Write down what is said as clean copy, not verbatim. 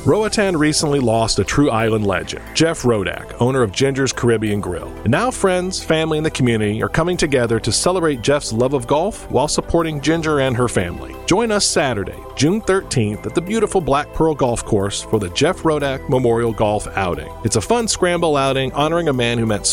Roatan recently lost a true island legend, Jeff Rodak, owner of Ginger's Caribbean Grill. And now friends, family, and the community are coming together to celebrate Jeff's love of golf while supporting Ginger and her family. Join us Saturday, June 13th at the beautiful Black Pearl Golf Course for the Jeff Rodak Memorial Golf Outing. It's a fun scramble outing honoring a man who meant